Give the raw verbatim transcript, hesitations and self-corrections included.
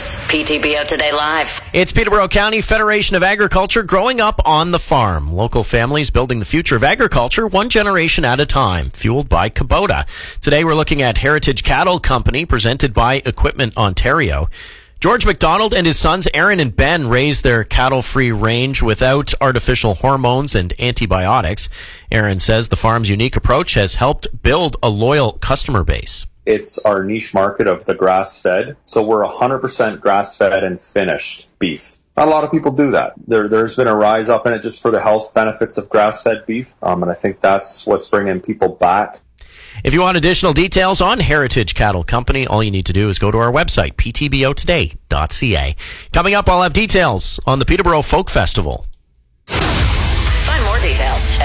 It's P T B O Today Live. It's Peterborough County Federation of Agriculture growing up on the farm. Local families building the future of agriculture one generation at a time, fueled by Kubota. Today we're looking at Heritage Cattle Company, presented by Equipment Ontario. George McDonald and his sons Aaron and Ben raised their cattle-free range without artificial hormones and antibiotics. Aaron says the farm's unique approach has helped build a loyal customer base. It's our niche market of the grass-fed. So we're one hundred percent grass-fed and finished beef. Not a lot of people do that. There, there's been a rise up in it just for the health benefits of grass-fed beef. Um, and I think that's what's bringing people back. If you want additional details on Heritage Cattle Company, all you need to do is go to our website, p t b o today dot c a. Coming up, I'll have details on the Peterborough Folk Festival. Find more details